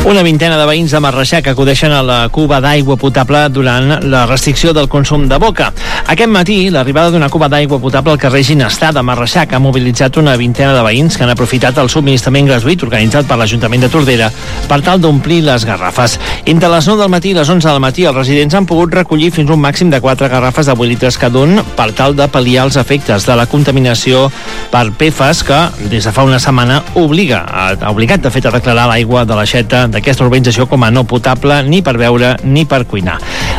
Una vintena de veïns de Marreixac acudeixen a la cuba d'aigua potable durant la restricció del consum de boca. Aquest matí, l'arribada d'una cuba d'aigua potable al carrer Ginestar de Marreixac ha mobilitzat una vintena de veïns que han aprofitat el subministrament gratuït organitzat per l'Ajuntament de Tordera per tal d'omplir les garrafes. Entre les 9 del matí i les 11 del matí, els residents han pogut recollir fins un màxim de 4 garrafes de 8 litres cada un per tal de pal·liar els efectes de la contaminació per PFAS que, des de fa una setmana, ha obligat de fet a declarar l'aigua de l'aixeta d'aquesta urbanització com a no potable ni per beure ni per cuinar.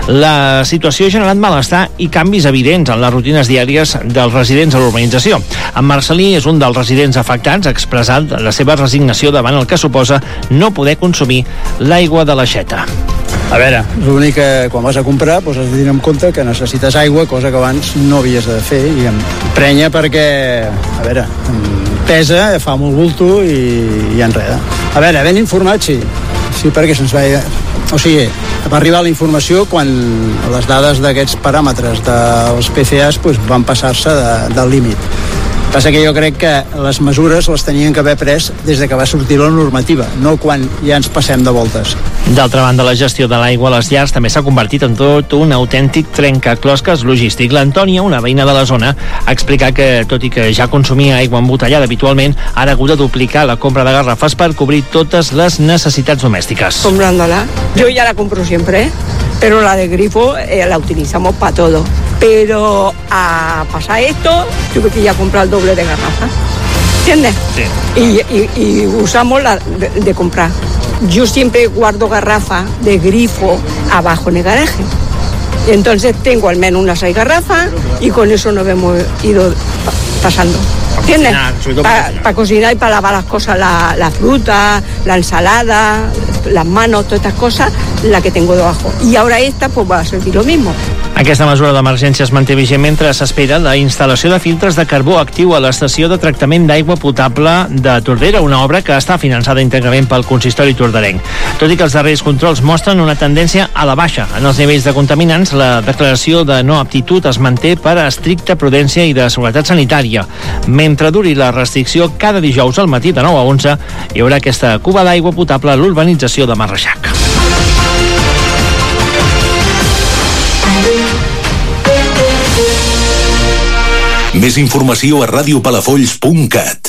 La situació ha generat malestar i canvis evidents en les rutines diàries dels residents a l'urbanització. En Marcelí és un dels residents afectats, ha expressat la seva resignació davant el que suposa no poder consumir l'aigua de l'aixeta. A veure, l'únic que quan vas a comprar has de tenir en compte que necessites aigua, cosa que abans no havies de fer, i em prenya perquè, a veure, pesa, fa molt bulto i enreda. A veure, ben informat, sí, perquè se'ns va... O sigui, va arribar la informació quan les dades d'aquests paràmetres dels PCAs van passar-se del límit. Passa que jo crec que les mesures les tenien que haver pres des de que va sortir la normativa, no quan ja ens passem de voltes. D'altra banda, la gestió de l'aigua a les llars també s'ha convertit en tot un autèntic trencaclosques logístic. L'Antònia, una veïna de la zona, ha explicat que, tot i que ja consumia aigua embotellada habitualment, ha hagut de duplicar la compra de garrafes per cobrir totes les necessitats domèstiques. Comprándola. Yo ya la compro siempre, pero la de grifo la utilizamos para todo. Pero a pasar esto, tuve que ya comprar el doble de garrafas. ¿Entiendes? Sí. Y usamos la de comprar. Yo siempre guardo garrafa de grifo abajo en el garaje. Entonces tengo al menos unas 6 garrafas y con eso nos hemos ido pasando. ¿Entiendes? Para cocinar y para lavar las cosas, la fruta, la ensalada, las manos, todas estas cosas, la que tengo debajo. Y ahora esta va a servir lo mismo. Aquesta mesura d'emergència es manté vigent mentre s'espera la instal·lació de filtres de carbó actiu a l'estació de tractament d'aigua potable de Tordera, una obra que està finançada íntegrament pel consistori torderenc. Tot i que els darrers controls mostren una tendència a la baixa en els nivells de contaminants, la declaració de no aptitud es manté per a estricta prudència i de seguretat sanitària. Mentre duri la restricció, cada dijous al matí de 9 a 11 hi haurà aquesta cuba d'aigua potable a l'urbanització de Marreixac. Més informació a radiopalafolls.cat.